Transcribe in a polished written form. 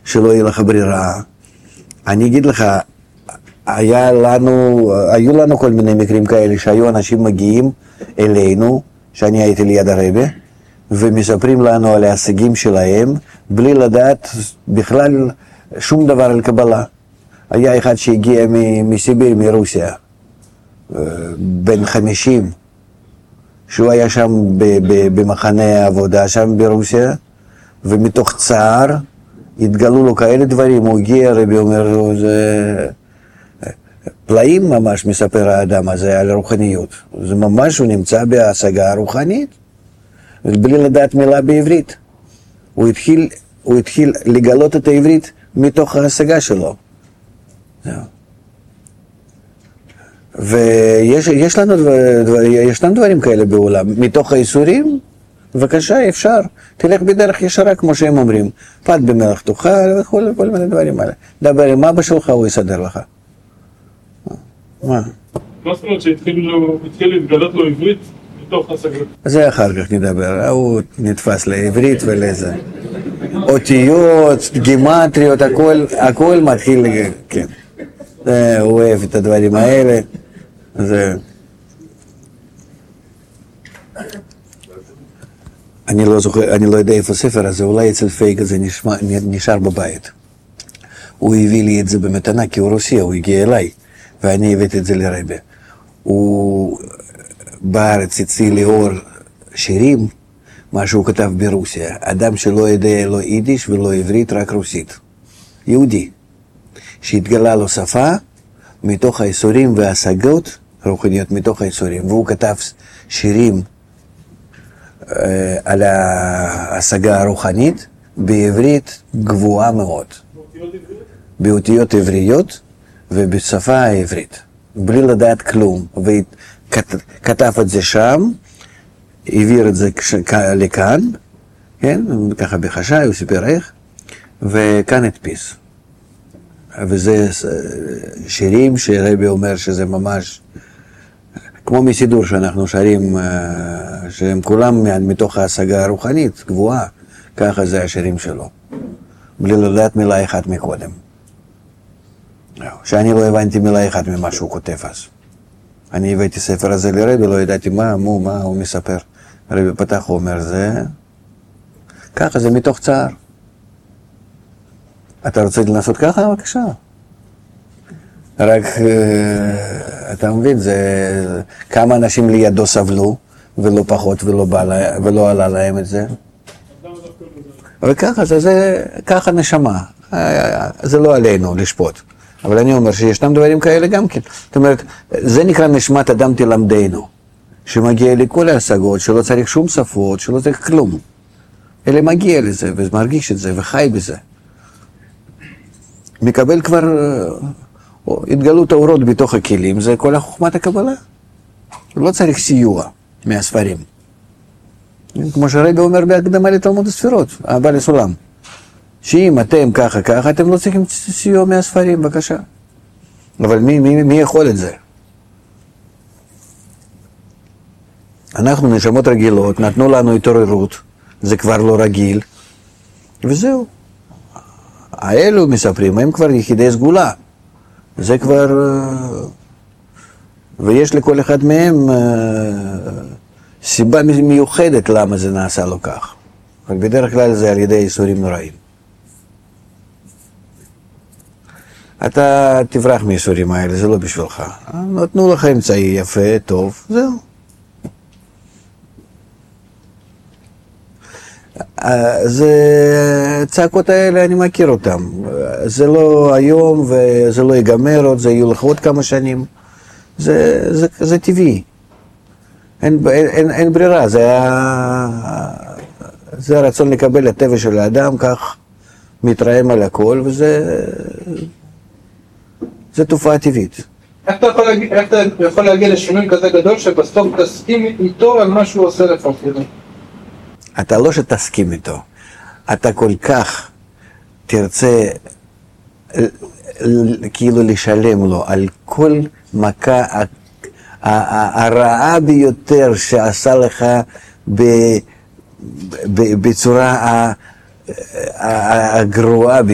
שלא יהיה לך ברירה. אני אגיד לך, היו לנו כל מיני מקרים כאלה שהיו אנשים מגיעים אלינו, שאני הייתי ליד הרבי, ומספרים לנו על ההישגים שלהם, בלי לדעת בכלל שום דבר על קבלה. היה אחד שהגיע מסיביר, מרוסיה, בן 50, שהוא היה שם במחנה העבודה, שם ברוסיה, ומתוך צער התגלו לו כאלה דברים. הוא הגיע, הרבי אומר לו, זה פלאים ממש, מספר האדם הזה על רוחניות. זה ממש, הוא נמצא בהשגה הרוחנית, בלי לדעת מילה בעברית. הוא התחיל לגלות את העברית מתוך ההשגה שלו. ויש לנו דברים כאלה בעולם. מתוך האיסורים, בבקשה, אפשר. תלך בדרך ישרה, כמו שהם אומרים. פת במלח תאכל וכל מיני דברים האלה. דבר עם אבא שלך, הוא יסדר לך. מה? מה זאת אומרת שהתחיל להתגלות לו עברית מתוך השגות? זה אחר כך נדבר. הוא נתפס לעברית ולזה. אותיות, גימטריות, הכל מתחיל, כן. הוא אוהב את הדברים האלה. אני לא זוכר, אני לא יודע איפה הספר הזה, אולי אצל פייג הזה נשאר בבית. הוא הביא לי את זה במתנה, כי הוא רוסי, הוא הגיע אליי, ואני הבאתי את זה לרבי. הוא בארץ הציע לי אור שירים, מה שהוא כתב ברוסיה. אדם שלא יודע לא יידיש ולא עברית, רק רוסית. יהודי. שהתגלה לו שפה מתוך האיסורים וההשגות רוחניות מתוך האיסורים. והוא כתב שירים על ההשגה הרוחנית בעברית גבוהה מאוד. באותיות עבריות ובשפה העברית. בלי לדעת כלום. וכתב את זה שם, העביר את זה לכאן, כן? ככה בחשאי, הוא סיפר איך, וכאן הדפיס. וזה שירים שרבי אומר שזה ממש כמו מסידור שאנחנו שרים, שהם כולם מתוך ההשגה הרוחנית גבוהה, ככה זה השירים שלו, בלי לדעת מילה אחת מקודם. שאני לא הבנתי מילה אחת ממה שהוא כותב אז. אני הבאתי ספר הזה לרבי, לא ידעתי מה הוא מספר. הרבי פתח, הוא אומר, זה ככה, זה מתוך צער. אתה רוצה לנסות ככה? בבקשה. רק, אתה מבין, זה כמה אנשים לידו סבלו, ולא פחות ולא עלה להם את זה. וככה, ככה נשמה. זה לא עלינו לשפוט. אבל אני אומר שישנם דברים כאלה גם כן. זאת אומרת, זה נקרא נשמת אדם תלמדנו, שמגיע לכל ההשגות, שלא צריך שום שפות, שלא צריך כלום. אלא מגיע לזה, ומרגיש את זה, וחי בזה. מקבל כבר התגלות האורות בתוך הכלים, זה כל החוכמת הקבלה. לא צריך סיוע מהספרים. כמו שהרבי אומר בהקדמה לתלמוד הספירות, הבעל הסולם. שאם אתם ככה, אתם לא צריכים סיוע מהספרים, בבקשה. אבל מי יכול את זה? אנחנו נשמות רגילות, נתנו לנו התעוררות, זה כבר לא רגיל, וזהו. האלו מספרים, הם כבר יחידי סגולה. זה כבר... ויש לכל אחד מהם סיבה מיוחדת למה זה נעשה לו כך. אבל בדרך כלל זה על ידי איסורים נוראים. אתה תברח מאיסורים האלה, זה לא בשבילך. נתנו לך אמצעי יפה, טוב, זהו. זה צעקות האלה, אני מכיר אותם. זה לא היום וזה לא ייגמר עוד, זה יהיו לך עוד כמה שנים. זה טבעי. אין ברירה, זה הרצון לקבל את הטבע של האדם, כך מתרעם על הכל, זה תופעה טבעית. איך אתה יכול להגיע לשינוי כזה גדול שבסוף תסכים איתו על מה שהוא עושה לפעמים? אתה לא שתסכים איתו, אתה כל כך תרצה כאילו לשלם לו על כל מכה הרעה ביותר שעשה לך בצורה הגרועה